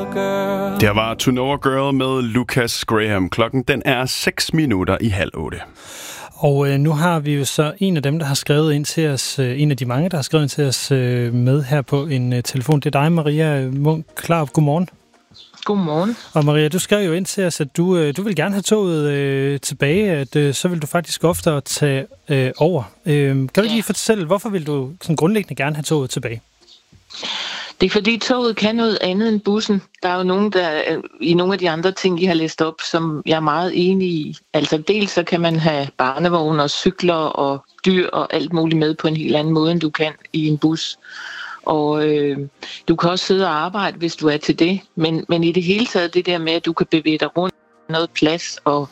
girl. Der var To Know a Girl med Lucas Graham. Klokken den er 7:06. Og nu har vi jo så en af dem, der har skrevet ind til os, en af de mange, der har skrevet ind til os med her på en telefon. Det er dig, Maria Munk Klarup. Godmorgen. Godmorgen. Og Maria, du skrev jo ind til os, at du vil gerne have toget tilbage, at så vil du faktisk oftere tage over. Kan du lige fortælle, hvorfor vil du sådan grundlæggende gerne have toget tilbage? Det er fordi toget kan noget andet end bussen. Der er jo nogen, der i nogle af de andre ting, I har læst op, som jeg er meget enig i. Altså dels så kan man have barnevogne og cykler og dyr og alt muligt med på en helt anden måde, end du kan i en bus. Og du kan også sidde og arbejde, hvis du er til det. Men i det hele taget, det der med, at du kan bevæge dig rundt noget plads, og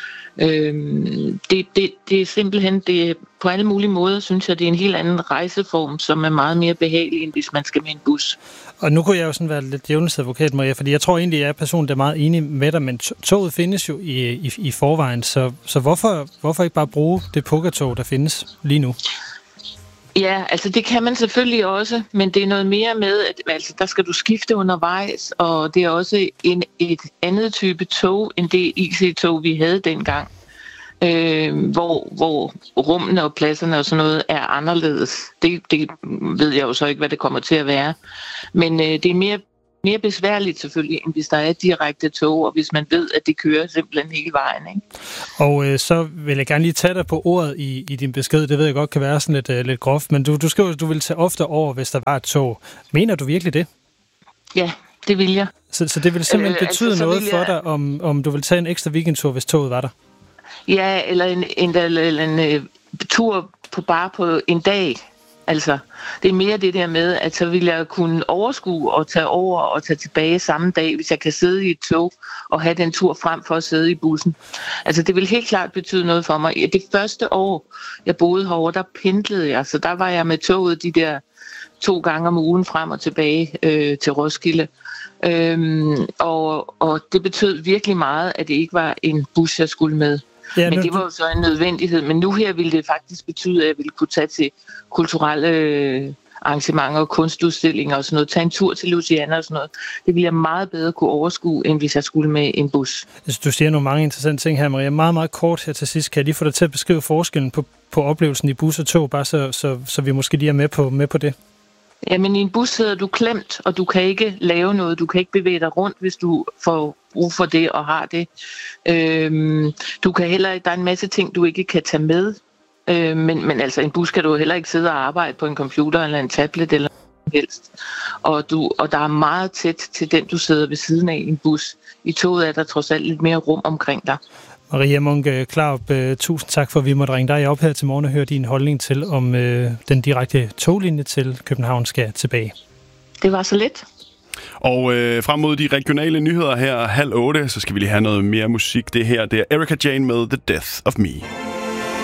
det er simpelthen, på alle mulige måder, synes jeg, det er en helt anden rejseform, som er meget mere behagelig, end hvis man skal med en bus. Og nu kunne jeg jo sådan være lidt djævelens advokat, Maria, fordi jeg tror egentlig, at jeg er personen, der er meget enig med dig, men toget findes jo i forvejen, så hvorfor ikke bare bruge det pukkertog, der findes lige nu? Ja, altså det kan man selvfølgelig også, men det er noget mere med, at altså, der skal du skifte undervejs, og det er også et andet type tog, end det IC-tog, vi havde dengang, hvor rummene og pladserne og sådan noget er anderledes. Det ved jeg jo så ikke, hvad det kommer til at være, men det er mere besværligt selvfølgelig, end hvis der er direkte tog, og hvis man ved, at det kører simpelthen hele vejen. Ikke? Og så vil jeg gerne lige tage dig på ordet i din besked. Det ved jeg godt kan være sådan lidt groft, men du skriver, at du vil tage ofte over, hvis der var et tog. Mener du virkelig det? Ja, det vil jeg. Så det vil simpelthen betyde altså, noget for dig, om du vil tage en ekstra weekendtur, hvis toget var der? Ja, eller en tur bare på en dag. Altså, det er mere det der med, at så vil jeg kunne overskue og tage over og tage tilbage samme dag, hvis jeg kan sidde i et tog og have den tur frem for at sidde i bussen. Altså, det vil helt klart betyde noget for mig. Det første år, jeg boede herovre, der pendlede jeg, så der var jeg med toget de der 2 gange om ugen frem og tilbage til Roskilde. Og det betød virkelig meget, at det ikke var en bus, jeg skulle med. Ja, men det var jo så en nødvendighed. Men nu her ville det faktisk betyde, at jeg ville kunne tage til kulturelle arrangementer og kunstudstillinger og sådan noget. Tage en tur til Louisiana og sådan noget. Det ville jeg meget bedre kunne overskue, end hvis jeg skulle med en bus. Altså, du siger nogle mange interessante ting her, Maria. Meget, meget kort her til sidst. Kan jeg lige få dig til at beskrive forskellen på oplevelsen i bus og tog, bare så vi måske lige er med på det? Jamen i en bus sidder du klemt, og du kan ikke lave noget. Du kan ikke bevæge dig rundt, hvis du får brug for det og har det. Du kan der er en masse ting, du ikke kan tage med. Men altså en bus kan du heller ikke sidde og arbejde på en computer eller en tablet eller noget helst. Og der er meget tæt til den, du sidder ved siden af i en bus. I toget er der trods alt lidt mere rum omkring dig. Maria Munk Klarup, tusind tak for, at vi måtte ringe dig op her til morgen og høre din holdning til, om den direkte toglinje til København skal tilbage. Det var så lidt. Og frem mod de regionale nyheder her 7:30, så skal vi lige have noget mere musik. Det her, det er Erika Jane med The Death of Me.